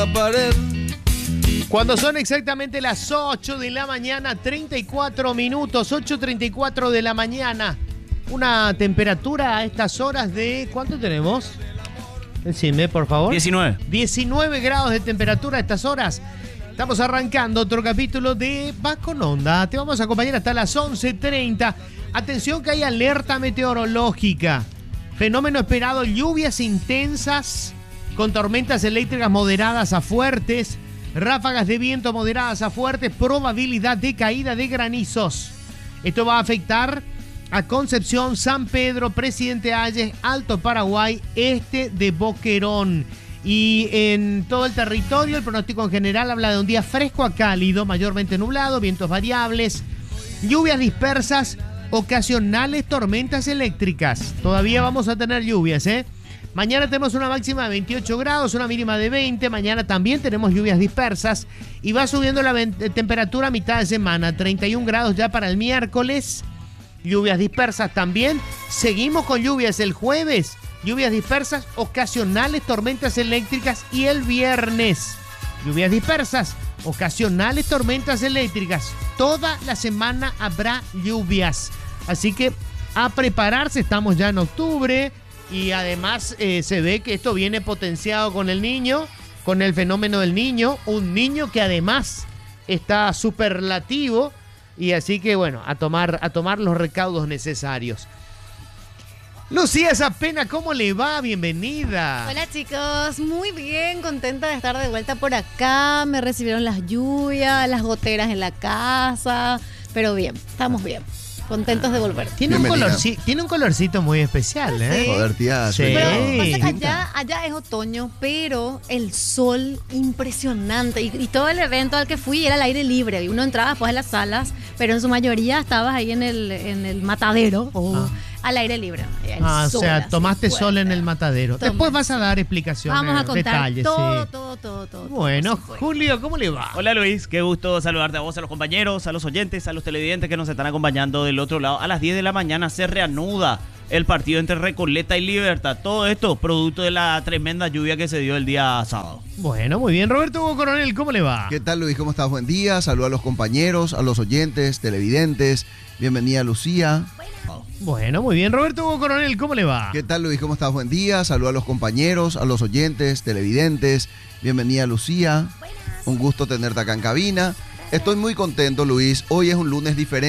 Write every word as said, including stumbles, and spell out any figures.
pared. Cuando son exactamente las ocho de la mañana, treinta y cuatro minutos, ocho treinta y cuatro de la mañana. Una temperatura a estas horas de... ¿Cuánto tenemos? Decime, por favor. diecinueve. diecinueve grados de temperatura a estas horas. Estamos arrancando otro capítulo de Va con Onda. Te vamos a acompañar hasta las once treinta. Atención que hay alerta meteorológica. Fenómeno esperado, lluvias intensas con tormentas eléctricas moderadas a fuertes, ráfagas de viento moderadas a fuertes, probabilidad de caída de granizos. Esto va a afectar a Concepción, San Pedro, Presidente Hayes, Alto Paraguay, este de Boquerón. Y en todo el territorio, el pronóstico en general habla de un día fresco a cálido, mayormente nublado, vientos variables, lluvias dispersas, ocasionales tormentas eléctricas. Todavía vamos a tener lluvias, ¿eh? Mañana tenemos una máxima de veintiocho grados, una mínima de veinte. Mañana también tenemos lluvias dispersas y va subiendo la temperatura a mitad de semana. treinta y un grados ya para el miércoles. Lluvias dispersas también. Seguimos con lluvias el jueves. Lluvias dispersas, ocasionales tormentas eléctricas y el viernes. Lluvias dispersas, ocasionales tormentas eléctricas. Toda la semana habrá lluvias. Así que a prepararse, estamos ya en octubre. Y además eh, se ve que esto viene potenciado con el niño, con el fenómeno del niño. Un niño que además está superlativo. Y así que bueno, a tomar, a tomar los recaudos necesarios. Lucía Zapena, ¿cómo le va? Bienvenida. Hola chicos, muy bien, contenta de estar de vuelta por acá. Me recibieron las lluvias, las goteras en la casa, pero bien, estamos bien. Contentos de volver. Tiene un, colorci- tiene un colorcito muy especial, ¿eh? Sí. Joder, tía. Sí. Pero pasa que allá, allá es otoño, pero el sol impresionante. Y, y todo el evento al que fui era al aire libre. Y uno entraba después a las salas, pero en su mayoría estabas ahí en el, en el matadero o Ah. al aire libre. El Ah, o sol sea, así tomaste fuerte. sol en el matadero. Tomé Después vas a sol. dar explicaciones, Vamos a contar detalles. todo, Sí. todo, todo, todo. Bueno, todo, Julio, ¿cómo le va? Hola Luis, qué gusto saludarte a vos, a los compañeros, a los oyentes, a los televidentes que nos están acompañando del otro lado. A las diez de la mañana se reanuda el partido entre Recoleta y Libertad. Todo esto producto de la tremenda lluvia que se dio el día sábado. Bueno, muy bien. Roberto Hugo Coronel, ¿cómo le va? ¿Qué tal, Luis? ¿Cómo estás? Buen día. Saludos a los compañeros, a los oyentes, televidentes. Bienvenida, Lucía. Bueno, muy bien. Roberto Hugo Coronel, ¿cómo le va? ¿Qué tal, Luis? ¿Cómo estás? Buen día. Saludos a los compañeros, a los oyentes, televidentes. Bienvenida, Lucía. Un gusto tenerte acá en cabina. Estoy muy contento, Luis. Hoy es un lunes diferente.